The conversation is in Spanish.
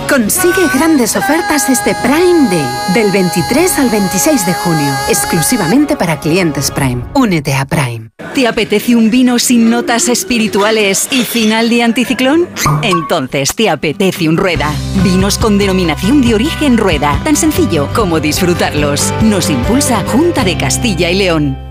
Consigue grandes ofertas este Prime Day, del 23 al 26 de junio, exclusivamente para clientes Prime. Únete a Prime. ¿Te apetece un vino sin notas espirituales y final de anticiclón? Entonces te apetece un Rueda. Vinos con denominación de origen Rueda. Tan sencillo como disfrutarlos. Nos impulsa Junta de Castilla y León.